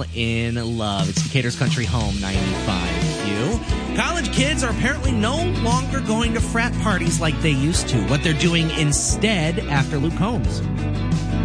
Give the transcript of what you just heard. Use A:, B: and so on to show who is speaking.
A: Fall in Love. It's Decatur's Country Home 95.5. College kids are apparently no longer going to frat parties like they used to. What they're doing instead after Luke Combs.